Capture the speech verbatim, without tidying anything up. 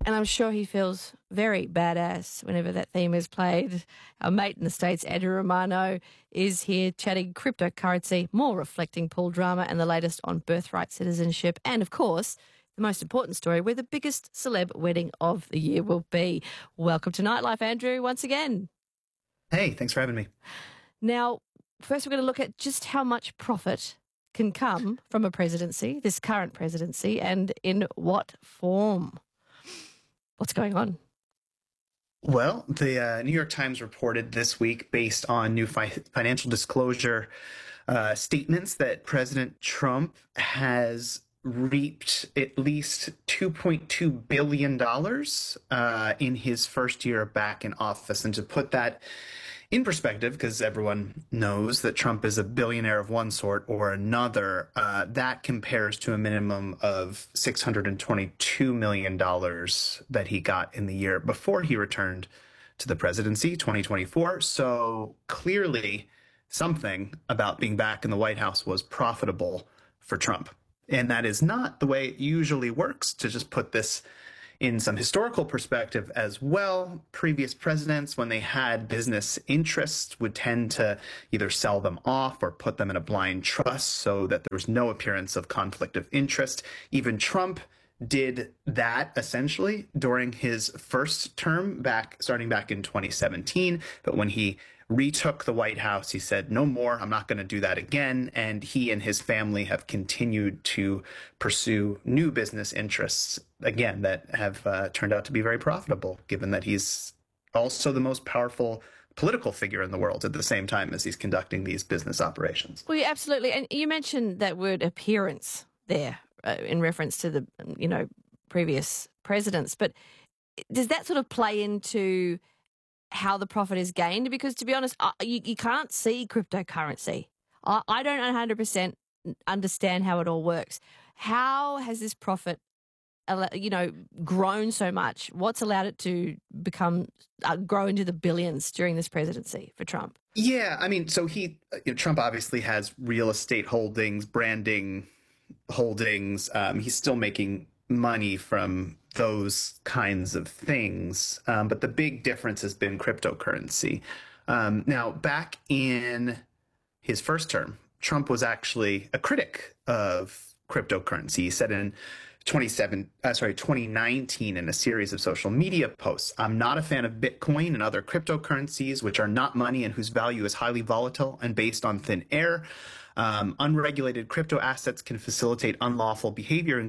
And I'm sure he feels very badass whenever that theme is played. Our mate in the States, Andrew Romano, is here chatting cryptocurrency, more reflecting pool drama and the latest on birthright citizenship. And, of course, the most important story, where the biggest celeb wedding of the year will be. Welcome to Nightlife, Andrew, once again. Hey, thanks for having me. Now, first we're going to look at just how much profit can come from a presidency, this current presidency, and in what form. What's going on? Well, the uh, New York Times reported this week, based on new fi- financial disclosure uh, statements, that President Trump has reaped at least two point two billion dollars uh, in his first year back in office. And to put that in perspective, because everyone knows that Trump is a billionaire of one sort or another, uh, that compares to a minimum of six hundred twenty-two million dollars that he got in the year before he returned to the presidency, twenty twenty-four. So clearly something about being back in the White House was profitable for Trump. And that is not the way it usually works. To just put this in some historical perspective as well, previous presidents, when they had business interests, would tend to either sell them off or put them in a blind trust so that there was no appearance of conflict of interest. Even Trump did that essentially during his first term, back starting back in twenty seventeen. But when he retook the White House, he said, no more, I'm not going to do that again. And he and his family have continued to pursue new business interests, again, that have uh, turned out to be very profitable, given that he's also the most powerful political figure in the world at the same time as he's conducting these business operations. Well, yeah, absolutely. And you mentioned that word appearance there uh, in reference to the, you know, previous presidents. But does that sort of play into how the profit is gained? Because, to be honest, I, you, you can't see cryptocurrency. I, I don't one hundred percent understand how it all works. How has this profit, you know, grown so much? What's allowed it to become uh, grow into the billions during this presidency for Trump? Yeah, I mean, so he, you know, Trump obviously has real estate holdings, branding holdings. Um, he's still making money from those kinds of things. Um, but the big difference has been cryptocurrency. Um, now, back in his first term, Trump was actually a critic of cryptocurrency. He said in twenty-seven, uh, sorry, twenty nineteen in a series of social media posts, "I'm not a fan of Bitcoin and other cryptocurrencies, which are not money and whose value is highly volatile and based on thin air. Um, unregulated crypto assets can facilitate unlawful behavior,